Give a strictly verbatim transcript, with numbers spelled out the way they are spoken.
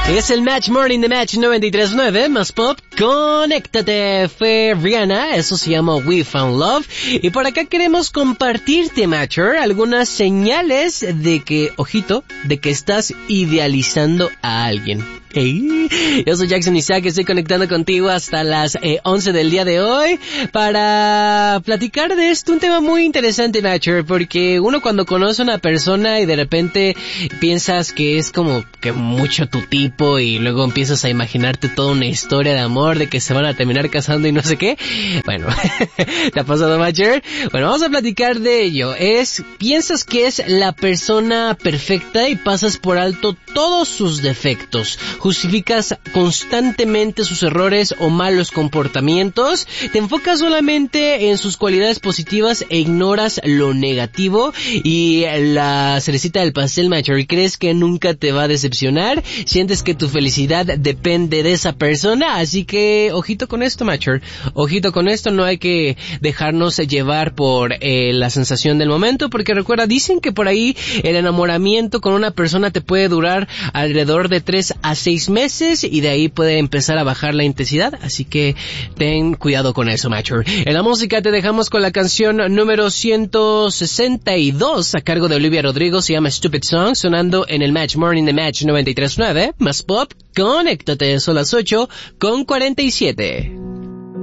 Es el Match Morning de Match noventa y tres punto nueve, más pop, conéctate, fue Rihanna, eso se llama We Found Love, y por acá queremos compartirte, Matcher, algunas señales de que, ojito, de que estás idealizando a alguien. Hey, yo soy Jackson Isaac, estoy conectando contigo hasta las eh, once del día de hoy para platicar de esto, un tema muy interesante, Matcher, porque uno cuando conoce a una persona y de repente piensas que es como que mucho tu tipo y luego empiezas a imaginarte toda una historia de amor, de que se van a terminar casando y no sé qué, bueno, ¿te ha pasado, Matcher? Bueno, vamos a platicar de ello. Es, piensas que es la persona perfecta y pasas por alto todos sus defectos. Justificas constantemente sus errores o malos comportamientos, te enfocas solamente en sus cualidades positivas e ignoras lo negativo y la cerecita del pastel, Matcher, crees que nunca te va a decepcionar, sientes que tu felicidad depende de esa persona, así que ojito con esto, Matcher, ojito con esto, no hay que dejarnos llevar por eh, la sensación del momento, porque recuerda, dicen que por ahí el enamoramiento con una persona te puede durar alrededor de tres a seis meses y de ahí puede empezar a bajar la intensidad, así que ten cuidado con eso, Matcher. En la música te dejamos con la canción número ciento sesenta y dos a cargo de Olivia Rodrigo, se llama Stupid Song, sonando en el Match Morning de Match noventa y tres punto nueve, más pop, conéctate, son las ocho con cuarenta y siete.